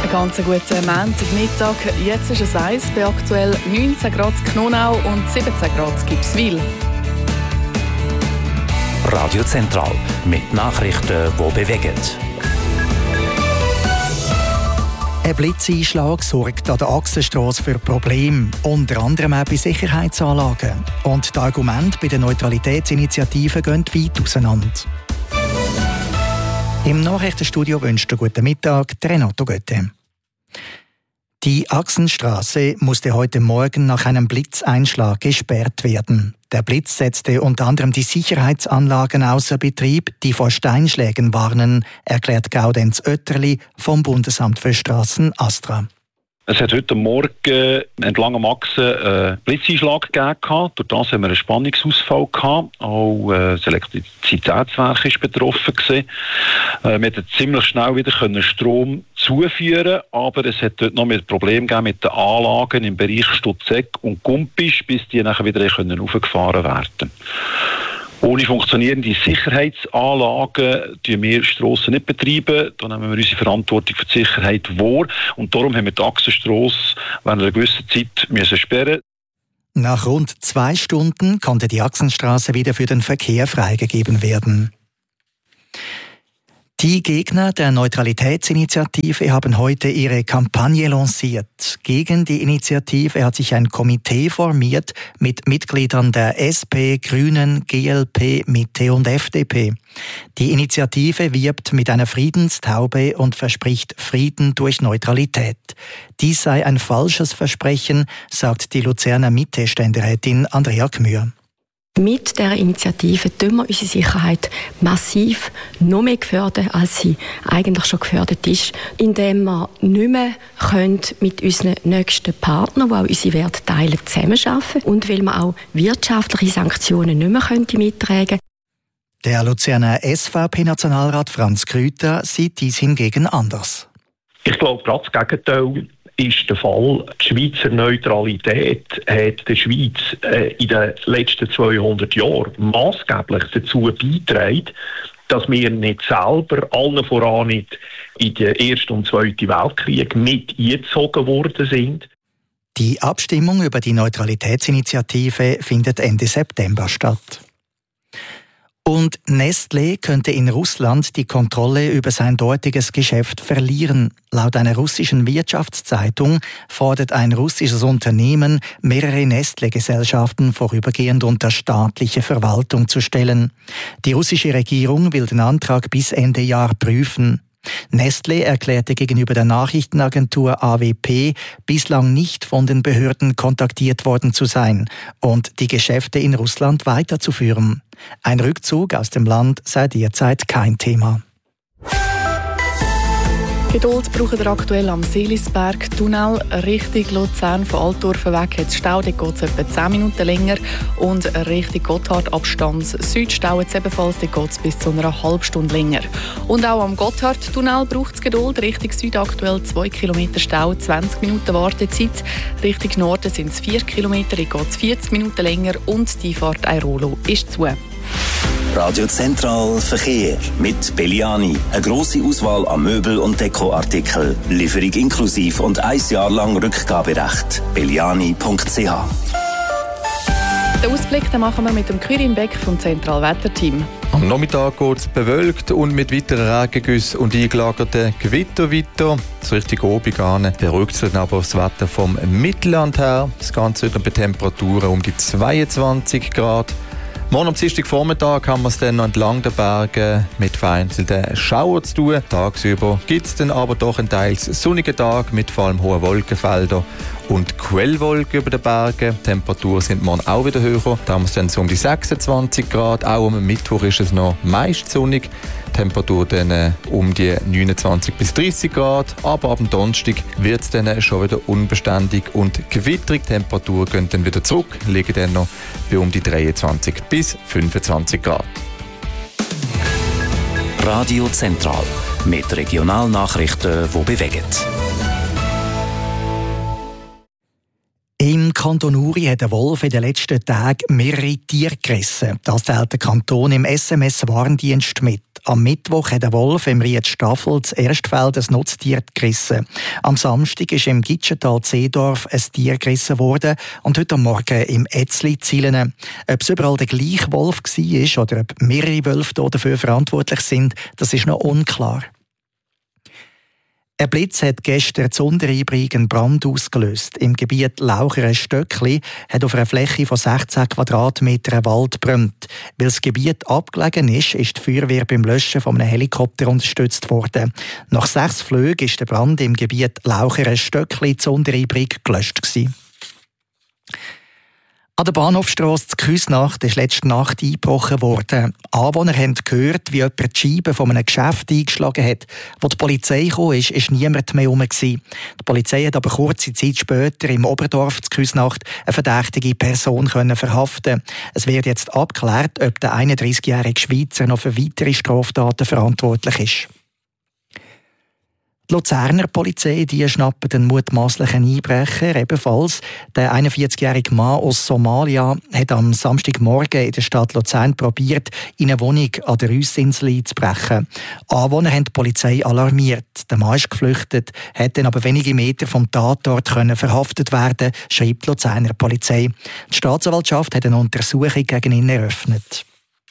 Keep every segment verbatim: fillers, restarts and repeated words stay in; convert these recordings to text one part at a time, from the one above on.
Einen ganz guten Montagmittag. Jetzt ist es eins bei aktuell neunzehn Grad Knonau und siebzehn Grad Gipswil. Radio Zentral mit Nachrichten, die bewegen. Ein Blitzeinschlag sorgt an der Achsenstrasse für Probleme, unter anderem auch bei Sicherheitsanlagen. Und die Argumente bei der Neutralitätsinitiative gehen weit auseinander. Im Nachrichtenstudio wünscht einen guten Mittag Renato Götte. Die Achsenstrasse musste heute Morgen nach einem Blitzeinschlag gesperrt werden. Der Blitz setzte unter anderem die Sicherheitsanlagen außer Betrieb, die vor Steinschlägen warnen, erklärt Gaudenz Oetterli vom Bundesamt für Straßen Astra. Es hat heute Morgen entlang am Achsen einen Blitzeinschlag gegeben. Durch das haben wir einen Spannungsausfall gehabt. Auch das Elektrizitätswerk war betroffen. Wir konnten ziemlich schnell wieder Strom zuführen, aber es hat dort noch ein Problem gegeben mit den Anlagen im Bereich Stutzegg und Gumpisch, bis die nachher wieder hochgefahren werden konnten. Ohne funktionierende Sicherheitsanlagen betreiben wir Strassen nicht betreiben. Da nehmen wir unsere Verantwortung für die Sicherheit wahr. Und darum haben wir die Achsenstrasse während einer gewissen Zeit müssen sperren. Nach rund zwei Stunden konnte die Achsenstrasse wieder für den Verkehr freigegeben werden. Die Gegner der Neutralitätsinitiative haben heute ihre Kampagne lanciert. Gegen die Initiative hat sich ein Komitee formiert mit Mitgliedern der S P, Grünen, G L P, Mitte und F D P. Die Initiative wirbt mit einer Friedenstaube und verspricht Frieden durch Neutralität. Dies sei ein falsches Versprechen, sagt die Luzerner Mitte-Ständerätin Andrea Gmür. Mit dieser Initiative tun wir unsere Sicherheit massiv noch mehr gefördern, als sie eigentlich schon gefördert ist, indem wir nicht mehr können mit unseren nächsten Partnern, die auch unsere Werte teilen, zusammenarbeiten und weil wir auch wirtschaftliche Sanktionen nicht mehr mittragen können. Der Luzerner S V P-Nationalrat Franz Grüter sieht dies hingegen anders. Ich glaube, gerade das Gegenteil ist der Fall. Die Schweizer Neutralität hat der Schweiz äh, in den letzten zweihundert Jahren maßgeblich dazu beigetragen, dass wir nicht selber, allen voran nicht, in den Ersten und Zweiten Weltkrieg mit eingezogen worden sind. Die Abstimmung über die Neutralitätsinitiative findet Ende September statt. Und Nestlé könnte in Russland die Kontrolle über sein dortiges Geschäft verlieren. Laut einer russischen Wirtschaftszeitung fordert ein russisches Unternehmen, mehrere Nestlé-Gesellschaften vorübergehend unter staatliche Verwaltung zu stellen. Die russische Regierung will den Antrag bis Ende Jahr prüfen. Nestlé erklärte gegenüber der Nachrichtenagentur A W P, bislang nicht von den Behörden kontaktiert worden zu sein und die Geschäfte in Russland weiterzuführen. Ein Rückzug aus dem Land sei derzeit kein Thema. Geduld braucht er aktuell am Seelisberg-Tunnel. Richtung Luzern von Altdorfen weg hat es Stau, dort geht es etwa zehn Minuten länger. Und Richtung Gotthard-Abstand Süd dauert es ebenfalls, dort geht es bis zu einer halben Stunde länger. Und auch am Gotthard-Tunnel braucht es Geduld. Richtung Süd aktuell zwei Kilometer Stau, zwanzig Minuten Wartezeit. Richtung Norden sind es vier Kilometer, dort geht es vierzig Minuten länger und die Fahrt Airolo ist zu. Radio Zentral Verkehr mit Belliani. Eine grosse Auswahl an Möbel- und Dekoartikeln. Lieferung inklusiv und ein Jahr lang Rückgaberecht. belliani punkt c h. Den Ausblick den machen wir mit dem Quirin Beck vom Zentralwetterteam. Am Nachmittag geht es bewölkt und mit weiteren Regengüssen und eingelagerten Gewitter weiter. So richtig oben an beruhigt sich dann aber das Wetter vom Mittelland her. Das Ganze wieder bei Temperaturen um die zweiundzwanzig Grad. Morgen am Dienstagvormittag haben wir es dann noch entlang der Berge mit vereinzelten Schauern zu tun. Tagsüber gibt es dann aber doch einen teils sonnigen Tag mit vor allem hohen Wolkenfeldern und Quellwolken über den Bergen. Die Temperaturen sind morgen auch wieder höher. Da haben wir es dann so um die sechsundzwanzig Grad. Auch am Mittwoch ist es noch meist sonnig. Temperatur dann äh, um die neunundzwanzig bis dreißig Grad. Aber ab dem Donnerstag wird es dann schon wieder unbeständig und gewitterig. Die Temperaturen gehen dann wieder zurück, liegen dann noch bei um die dreiundzwanzig bis fünfundzwanzig Grad. Radio Zentral mit Regionalnachrichten, die bewegen. Im Kanton Uri hat der Wolf in den letzten Tagen mehrere Tiere gerissen. Das teilt der Kanton im S M S-Warndienst mit. Am Mittwoch hat ein Wolf im Riedstaffel das Erstfeld ein Nutztier gerissen. Am Samstag ist im Gitschental-Zeedorf ein Tier gerissen worden und heute Morgen im Etzli-Zielen. Ob es überall der gleiche Wolf war oder ob mehrere Wölfe dafür verantwortlich sind, das ist noch unklar. Ein Blitz hat gestern zu Untereibrig einen Brand ausgelöst. Im Gebiet Laucheren-Stöckli hat auf einer Fläche von sechzehn Quadratmetern Wald gebrannt. Weil das Gebiet abgelegen ist, ist die Feuerwehr beim Löschen von einem Helikopter unterstützt worden. Nach sechs Flügen ist der Brand im Gebiet Laucheren-Stöckli zu Untereibrig gelöscht gewesen. An der Bahnhofstrasse zu Küsnacht ist letzte Nacht eingebrochen worden. Anwohner haben gehört, wie jemand die Scheibe von einem Geschäft eingeschlagen hat. Als die Polizei kam, ist, ist niemand mehr herum. Die Polizei hat aber kurze Zeit später im Oberdorf zu Küsnacht eine verdächtige Person können verhaften. Es wird jetzt abgeklärt, ob der einunddreißigjährige Schweizer noch für weitere Straftaten verantwortlich ist. Die Luzerner Polizei die schnappen den mutmaßlichen Einbrecher ebenfalls. Der einundvierzigjährige Mann aus Somalia hat am Samstagmorgen in der Stadt Luzern probiert, in eine Wohnung an der Rüssinsel einzubrechen. Anwohner haben die Polizei alarmiert. Der Mann ist geflüchtet, hat dann aber wenige Meter vom Tatort können verhaftet werden, schreibt die Luzerner Polizei. Die Staatsanwaltschaft hat eine Untersuchung gegen ihn eröffnet.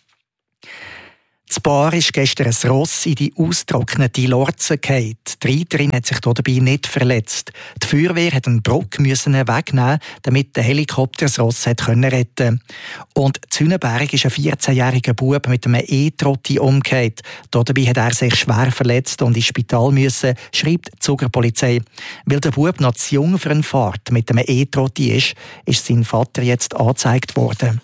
Das Paar ist gestern ein Ross in die ausgetrocknete Lorze gefallen. Die Reiterin hat sich dabei nicht verletzt. Die Feuerwehr musste einen Brock wegnehmen, damit der Helikopter das Ross retten konnte. Und in Zünnenberg ist ein vierzehnjähriger Bub mit einem E-Trotti umgekehrt. Dabei hat er sich schwer verletzt und ins Spital müssen, schreibt die Zuger Polizei. Weil der Bub noch zu jung für eine Fahrt mit einem E-Trotti ist, ist sein Vater jetzt angezeigt worden.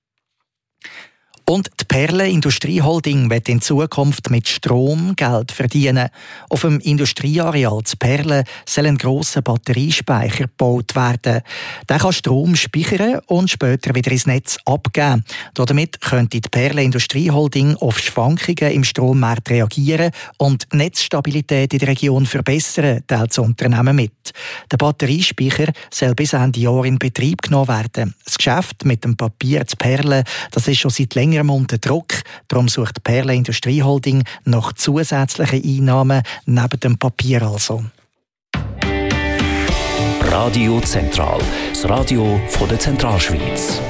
Und die Perle Industrieholding wird in Zukunft mit Strom Geld verdienen. Auf dem Industrieareal zu Perle soll ein grosser Batteriespeicher gebaut werden. Der kann Strom speichern und später wieder ins Netz abgeben. Damit könnte die Perle Industrieholding auf Schwankungen im Strommarkt reagieren und die Netzstabilität in der Region verbessern, teilt das Unternehmen mit. Der Batteriespeicher soll bis Ende Jahr in Betrieb genommen werden. Das Geschäft mit dem Papier zu Perle, das ist schon seit längerem unter Druck. Darum sucht die Perle Industrieholding nach zusätzlichen Einnahmen neben dem Papier also. Radio Zentral, das Radio von der Zentralschweiz.